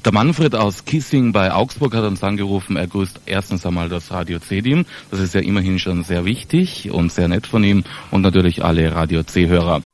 Der Manfred aus Kissing bei Augsburg hat uns angerufen. Er grüßt erstens einmal das Radio C-Team. Das ist ja immerhin schon sehr wichtig und sehr nett von ihm. Und natürlich alle Radio C-Hörer.